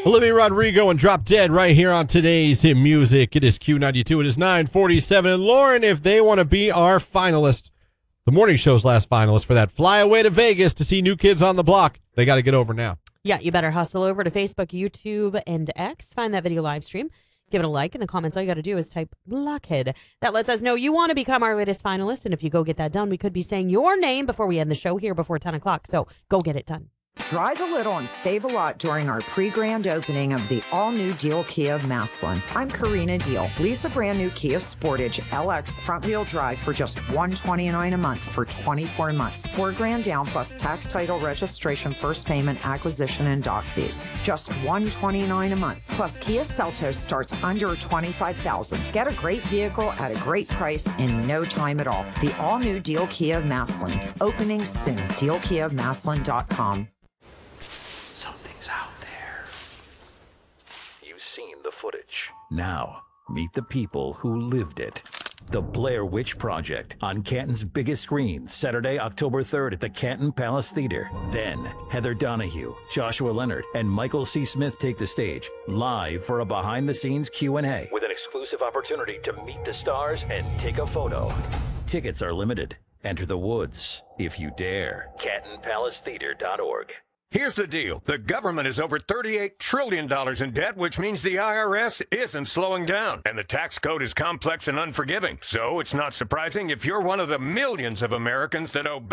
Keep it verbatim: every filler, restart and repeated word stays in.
Olivia Rodrigo and Drop Dead right here on today's Hit Music. It is Q ninety-two. It is nine forty-seven. And Lauren, if they want to be our finalist, the morning show's last finalist for that fly away to Vegas to see New Kids on the Block, they got to get over now. Yeah, you better hustle over to Facebook, YouTube, and X. Find that video live stream. Give it a like. In the comments, all you got to do is type Blockhead. That lets us know you want to become our latest finalist. And if you go get that done, we could be saying your name before we end the show here before ten o'clock. So go get it done. Drive a little and save a lot during our pre-grand opening of the all-new Deal Kia of Massillon. I'm Karina Deal. Lease a brand new Kia Sportage L X front-wheel drive for just one hundred twenty-nine dollars a month for twenty-four months. Four grand down plus tax, title, registration, first payment, acquisition, and dock fees. Just one hundred twenty-nine dollars a month. Plus, Kia Seltos starts under twenty-five thousand dollars. Get a great vehicle at a great price in no time at all. The all-new Deal Kia of Massillon. Opening soon. deal kia of massillon dot com. Something's out there. You've seen the footage. Now, meet the people who lived it. The Blair Witch Project on Canton's biggest screen, Saturday, October third at the Canton Palace Theater. Then, Heather Donahue, Joshua Leonard, and Michael C. Smith take the stage live for a behind-the-scenes Q and A with an exclusive opportunity to meet the stars and take a photo. Tickets are limited. Enter the woods if you dare. canton palace theater dot org. Here's the deal. The government is over thirty-eight trillion dollars in debt, which means the I R S isn't slowing down. And the tax code is complex and unforgiving. So it's not surprising if you're one of the millions of Americans that owe